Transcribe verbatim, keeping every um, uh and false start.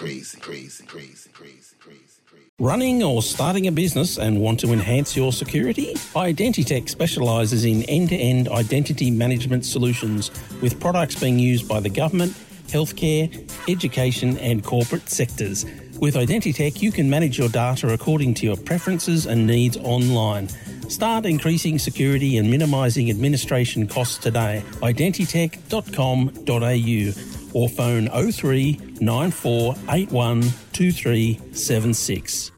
crazy, crazy, crazy, crazy, crazy. Running or starting a business and want to enhance your security? Identitech specialises in end-to-end identity management solutions with products being used by the government, healthcare, education and corporate sectors. With Identitech, you can manage your data according to your preferences and needs online. Start increasing security and minimising administration costs today. identitech dot com dot a u or phone oh three nine four eight one two three seven six.